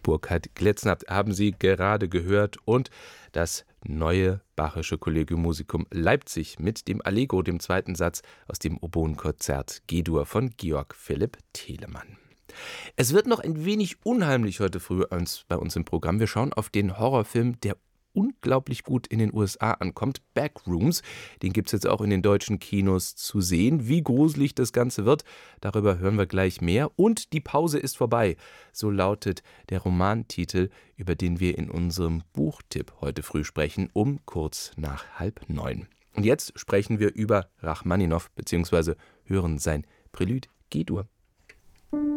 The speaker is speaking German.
Burkhard Glitzner haben Sie gerade gehört und das neue Bachische Collegium Musicum Leipzig mit dem Allegro, dem zweiten Satz aus dem Oboenkonzert G-Dur von Georg Philipp Telemann. Es wird noch ein wenig unheimlich heute früh bei uns im Programm. Wir schauen auf den Horrorfilm, der unglaublich gut in den USA ankommt, Backrooms. Den gibt es jetzt auch in den deutschen Kinos zu sehen. Wie gruselig das Ganze wird, darüber hören wir gleich mehr. Und die Pause ist vorbei. So lautet der Romantitel, über den wir in unserem Buchtipp heute früh sprechen, um kurz nach 8:30. Und jetzt sprechen wir über Rachmaninow, beziehungsweise hören sein Prälude G-Dur.